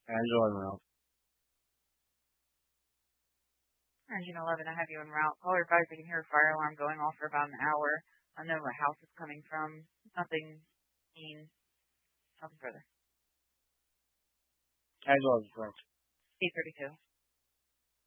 Angela and Ralph. Engine 11, I have you en route. Caller advised I can hear a fire alarm going off for about an hour. I know where house is coming from. Nothing seen. Nothing further. Angela is correct. 832.